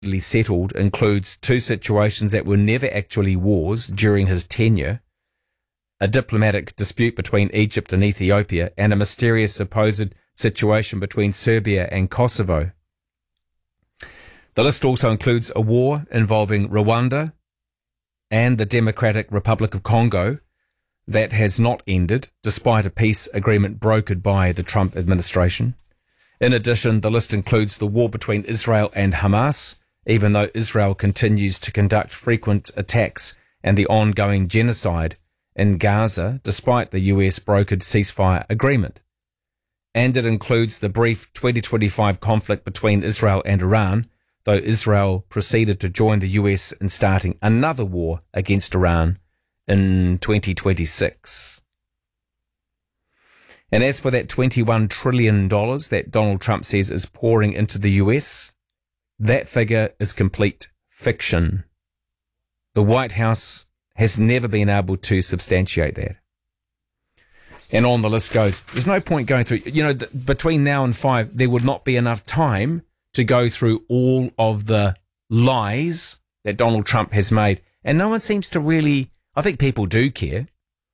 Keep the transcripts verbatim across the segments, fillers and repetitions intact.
settled includes two situations that were never actually wars during his tenure, a diplomatic dispute between Egypt and Ethiopia, and a mysterious supposed situation between Serbia and Kosovo. The list also includes a war involving Rwanda and the Democratic Republic of Congo that has not ended, despite a peace agreement brokered by the Trump administration. In addition, the list includes the war between Israel and Hamas, even though Israel continues to conduct frequent attacks, and the ongoing genocide in Gaza, despite the U S brokered ceasefire agreement. And it includes the brief twenty twenty-five conflict between Israel and Iran, though Israel proceeded to join the U S in starting another war against Iran in twenty twenty-six. And as for that twenty-one trillion dollars that Donald Trump says is pouring into the U S, that figure is complete fiction. The White House has never been able to substantiate that. And on the list goes. There's no point going through, you know, th- between now and five, there would not be enough time to go through all of the lies that Donald Trump has made. And no one seems to really, I think people do care.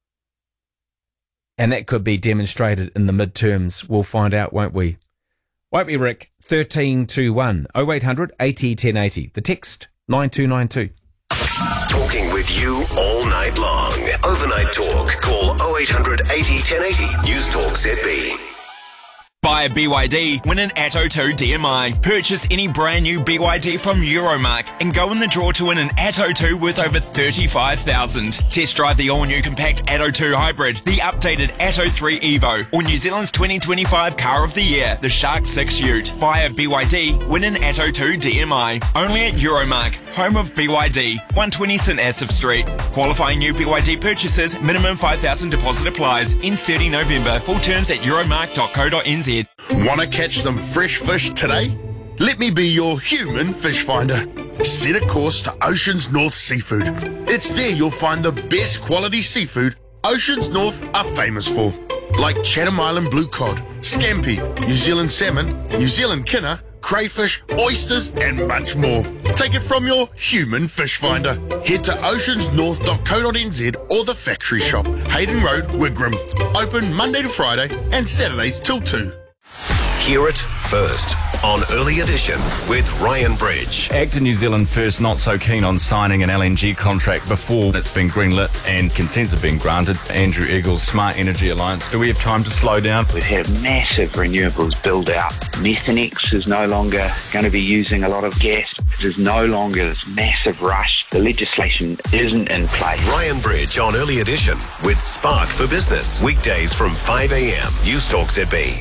And that could be demonstrated in the midterms. We'll find out, won't we? Won't we, Rick? thirteen two one oh eight hundred eighty ten eighty. The text nine two nine two. Talking with you all night long. Overnight talk. Call oh eight hundred eighty ten eighty. News Talk Z B. Buy a B Y D, win an Atto two D M I. Purchase any brand new B Y D from Euromark and go in the draw to win an Atto two worth over thirty-five thousand dollars. Test drive the all-new compact Atto two Hybrid, the updated Atto three Evo, or New Zealand's twenty twenty-five Car of the Year, the Shark six Ute. Buy a B Y D, win an Atto two D M I. Only at Euromark, home of B Y D, one twenty St Asaph Street. Qualifying new B Y D purchases, minimum five thousand dollars deposit applies. Ends thirty November. Full terms at euromark dot co dot n z. Want to catch some fresh fish today? Let me be your human fish finder. Set a course to Oceans North Seafood. It's there you'll find the best quality seafood Oceans North are famous for, like Chatham Island blue cod, scampi, New Zealand salmon, New Zealand kinner, crayfish, oysters, and much more. Take it from your human fish finder. Head to oceans north dot co dot n z or the factory shop, Hayden Road, Wigram. Open Monday to Friday and Saturdays till two. Hear it first on Early Edition with Ryan Bridge. Actor New Zealand First not so keen on signing an L N G contract before it's been greenlit and consents have been granted. Andrew Eagle's Smart Energy Alliance. Do we have time to slow down? We've had massive renewables build out. Methanex is no longer going to be using a lot of gas. There's no longer this massive rush. The legislation isn't in place. Ryan Bridge on Early Edition with Spark for Business. Weekdays from five a.m. News Talk Z B.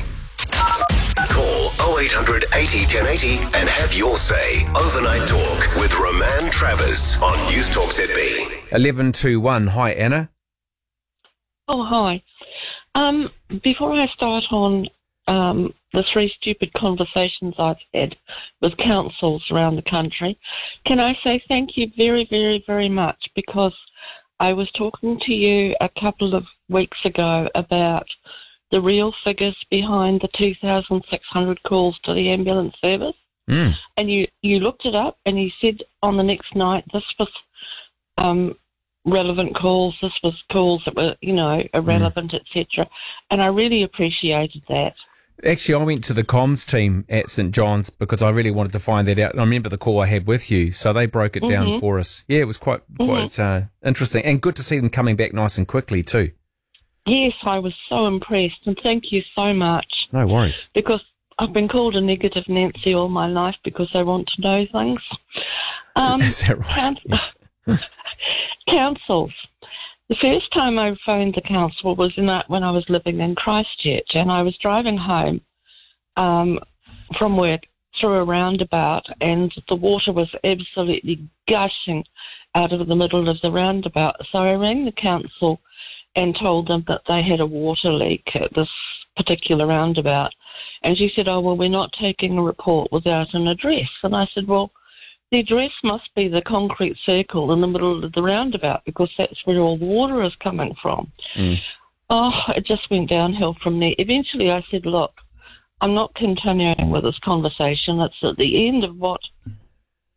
Call oh eight hundred eighty ten eighty and have your say. Overnight Talk with Roman Travers on News Talk Z B. eleven two one. Hi, Anna. Oh, hi. Um, before I start on um, the three stupid conversations I've had with councils around the country, can I say thank you very, very, very much, because I was talking to you a couple of weeks ago about the real figures behind the two thousand six hundred calls to the ambulance service. Mm. And you, you looked it up and you said on the next night this was um, relevant calls, this was calls that were, you know, irrelevant, mm. et cetera. And I really appreciated that. Actually, I went to the comms team at St John's because I really wanted to find that out. And I remember the call I had with you, so they broke it mm-hmm. down for us. Yeah, it was quite quite mm-hmm. uh, interesting, and good to see them coming back nice and quickly too. Yes, I was so impressed, and thank you so much. No worries. Because I've been called a negative Nancy all my life because I want to know things. Um, Is that right? Council, yeah. Councils. The first time I phoned the council was in that when I was living in Christchurch, and I was driving home um, from work through a roundabout, and the water was absolutely gushing out of the middle of the roundabout. So I rang the council and told them that they had a water leak at this particular roundabout. And she said, oh, well, we're not taking a report without an address. And I said, well, the address must be the concrete circle in the middle of the roundabout, because that's where all the water is coming from. Mm. Oh, it just went downhill from there. Eventually I said, look, I'm not continuing with this conversation. It's at the end of what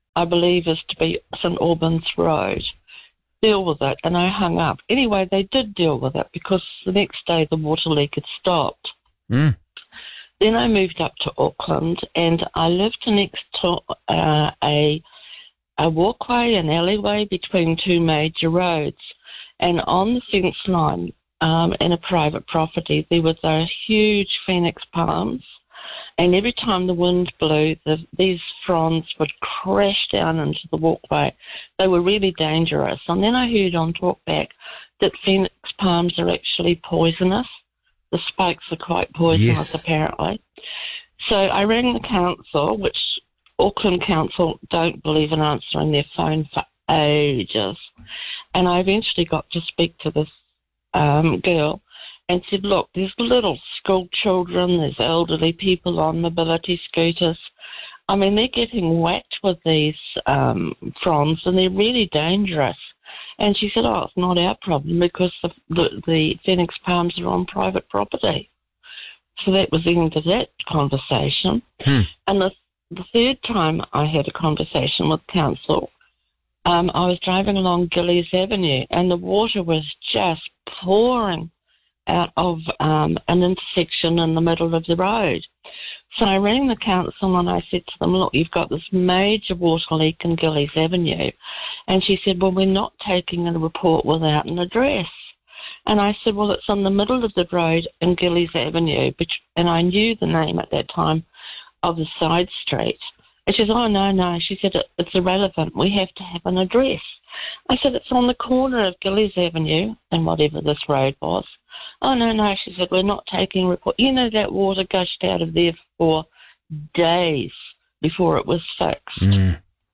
I believe is to be St Albans Road. Deal with it. And I hung up. Anyway, they did deal with it because the next day the water leak had stopped. Mm. Then I moved up to Auckland, and I lived next to uh, a a walkway, an alleyway between two major roads. And on the fence line, um, in a private property, there were those huge phoenix palms. And every time the wind blew, the, these fronds would crash down into the walkway. They were really dangerous. And then I heard on Talkback that phoenix palms are actually poisonous. The spikes are quite poisonous, Yes. apparently. So I rang the council, which Auckland Council don't believe in answering their phone for ages. And I eventually got to speak to this um, girl and said, look, there's little school children, there's elderly people on mobility scooters. I mean, they're getting whacked with these um, fronds, and they're really dangerous. And she said, oh, it's not our problem because the, the, the phoenix palms are on private property. So that was the end of that conversation. Hmm. And the, the third time I had a conversation with council, um, I was driving along Gillies Avenue, and the water was just pouring out of um, an intersection in the middle of the road. So I rang the council and I said to them, look, you've got this major water leak in Gillies Avenue. And she said, well, we're not taking a report without an address. And I said, well, it's in the middle of the road in Gillies Avenue, which, and I knew the name at that time of the side street. And she said, oh, no, no. She said, it, it's irrelevant. We have to have an address. I said, it's on the corner of Gillies Avenue and whatever this road was. Oh, no, no. She said, we're not taking report. You know, that water gushed out of there for days before it was fixed. Mm.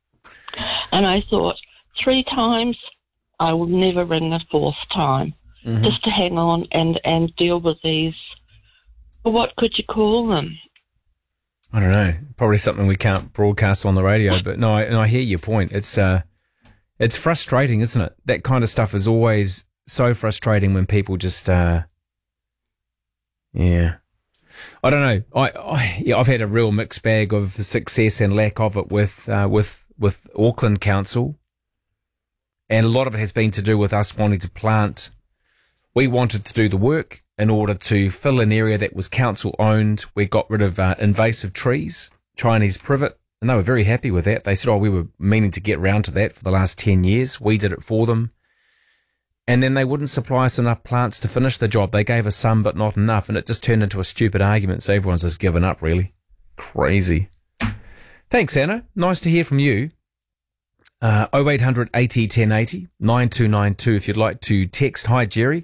And I thought, three times, I will never ring the fourth time. Mm-hmm. Just to hang on and, and deal with these. Well, what could you call them? I don't know. Probably something we can't broadcast on the radio. But no, I, and I hear your point. It's uh, it's frustrating, isn't it? That kind of stuff is always so frustrating when people just, uh, yeah. I don't know. I, I yeah, I've had a real mixed bag of success and lack of it with uh, with with Auckland Council, and a lot of it has been to do with us wanting to plant. We wanted to do the work in order to fill an area that was council owned. We got rid of uh, invasive trees, Chinese privet, and they were very happy with that. They said, oh, we were meaning to get round to that for the last ten years. We did it for them. And then they wouldn't supply us enough plants to finish the job. They gave us some, but not enough. And it just turned into a stupid argument. So everyone's just given up, really. Crazy. Thanks, Anna. Nice to hear from you. Uh, oh eight hundred eighty ten eighty, nine two nine two if you'd like to text. Hi, Jerry.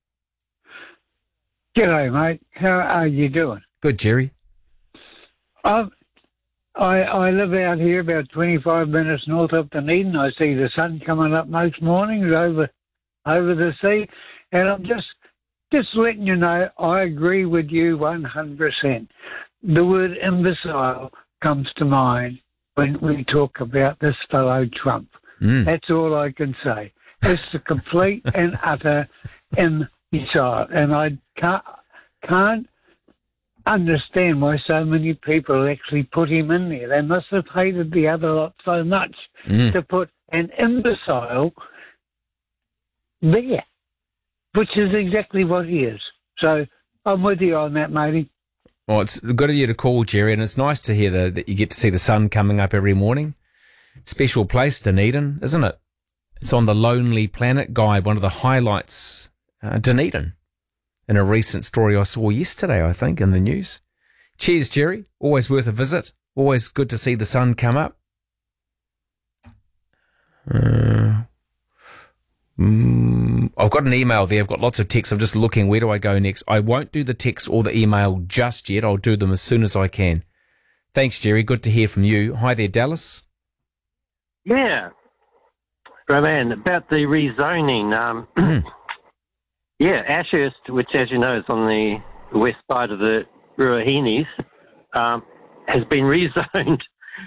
G'day, mate. How are you doing? Good, Jerry. Um, I I live out here about twenty-five minutes north of Dunedin. I see the sun coming up most mornings over over the sea, and I'm just just letting you know I agree with you one hundred percent. The word imbecile comes to mind when we talk about this fellow Trump. Mm. That's all I can say. It's the complete and utter imbecile, and I can't can't understand why so many people actually put him in there. They must have hated the other lot so much Mm. to put an imbecile there, which is exactly what he is. So I'm with you on that, matey. Well, it's good of you to call, Jerry, and it's nice to hear the, that you get to see the sun coming up every morning. Special place, Dunedin, isn't it? It's on the Lonely Planet Guide, one of the highlights, uh, Dunedin, in a recent story I saw yesterday, I think, in the news. Cheers, Jerry. Always worth a visit. Always good to see the sun come up. Uh, mm, I've got an email there. I've got lots of texts. I'm just looking. Where do I go next? I won't do the text or the email just yet. I'll do them as soon as I can. Thanks, Jerry. Good to hear from you. Hi there, Dallas. Yeah. Roman, about the rezoning. Um, Mm. yeah, Ashurst, which, as you know, is on the west side of the Ruahinis, um, has been rezoned.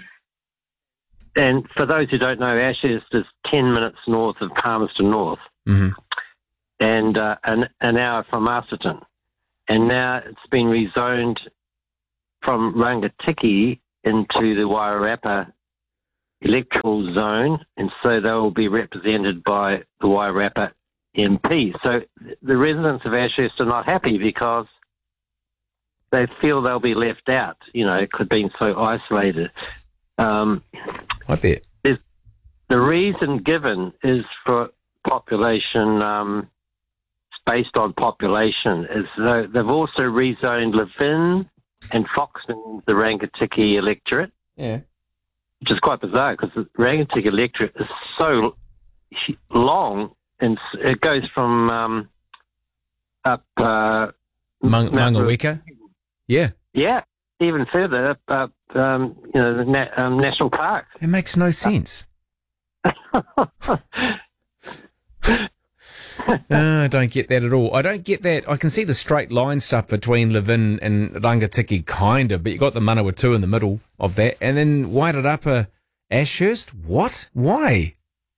And for those who don't know, Ashurst is ten minutes north of Palmerston North, Mm-hmm. and uh, an, an hour from Masterton. And now it's been rezoned from Rangatiki into the Wairarapa electoral zone, and so they will be represented by the Wairarapa M P. So the residents of Ashurst are not happy because they feel they'll be left out, you know, being so isolated. Um, I bet. The reason given is for population, um, based on population, is though they've also rezoned Levin and Foxton, the Rangitikei electorate. Yeah. Which is quite bizarre because the Rangitikei electorate is so long, and it goes from um, up uh, Mang- Mangaweka. Yeah. Yeah, even further up, up um, you know, the na- um, national park. It makes no sense. uh, I don't get that at all. I don't get that. I can see the straight line stuff between Levin and Rangitikei, kind of, but you got the Manawatu in the middle of that, and then Wairarapa Ashurst. What? Why?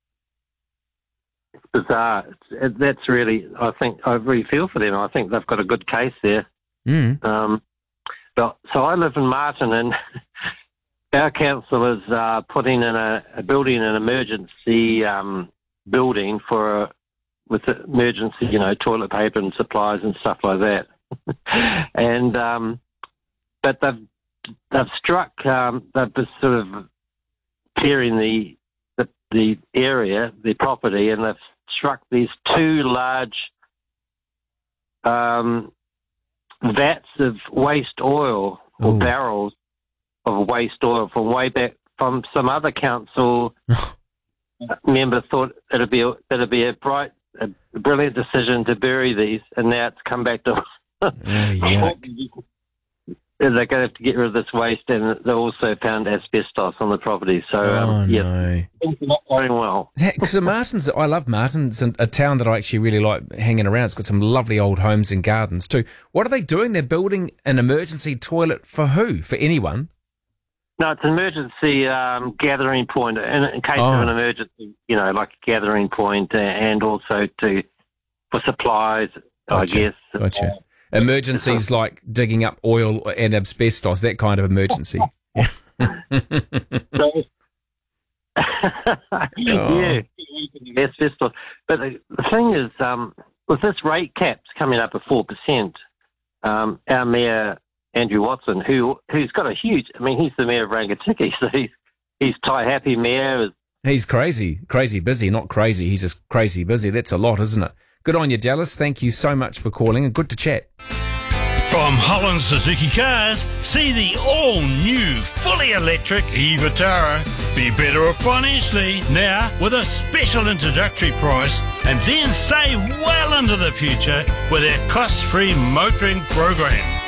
It's bizarre. It's, that's really, I think, I really feel for them. I think they've got a good case there. Mm. Um, but, so I live in Martin, and our council is uh, putting in a, a building an emergency um, building for a, with emergency, you know, toilet paper and supplies and stuff like that. and um, but they've they've struck um, they've just sort of clearing the, the the area, the property, and they've struck these two large um, vats of waste oil or Ooh. barrels of waste oil from way back from some other council member thought it'd be a, it'd be a bright, a brilliant decision to bury these, and now it's come back to. Oh, yuck. They're going to have to get rid of this waste, and they also found asbestos on the property. So, Oh, um, yeah, no. things are not going well. Because Martin's, I love Martin. It's a town that I actually really like hanging around. It's got some lovely old homes and gardens too. What are they doing? They're building an emergency toilet for who? For anyone? No, it's an emergency um, gathering point in, in case Oh. of an emergency, you know, like a gathering point, uh, and also to for supplies, I Gotcha. guess. Gotcha. Emergencies like digging up oil and asbestos, that kind of emergency. So, yeah, asbestos. But the, the thing is, um, with this rate caps coming up at four percent, um, our mayor Andrew Watson, who who's got a huge, I mean, he's the mayor of Rangitikei, so he's he's tie happy mayor. He's crazy, crazy busy, not crazy. He's just crazy busy. That's a lot, isn't it? Good on you, Dallas. Thank you so much for calling and good to chat. From Holland Suzuki Cars, see the all-new, fully electric e-Vitara. Be better off financially now with a special introductory price, and then save well into the future with our cost-free motoring program.